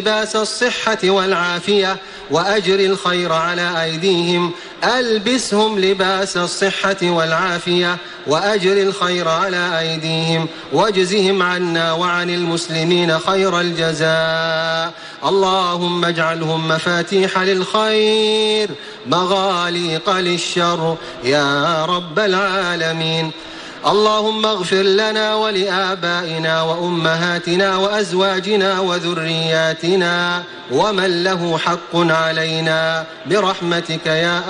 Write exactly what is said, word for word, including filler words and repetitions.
لباس الصحة والعافية وأجر الخير على أيديهم. ألبسهم لباس الصحة والعافية وأجر الخير على أيديهم، واجزهم عنا وعن المسلمين خير الجزاء. اللهم اجعلهم مفاتيح للخير مغاليق للشر يا رب العالمين. اللهم اغفر لنا ولآبائنا وأمهاتنا وأزواجنا وذرياتنا ومن له حق علينا برحمتك يا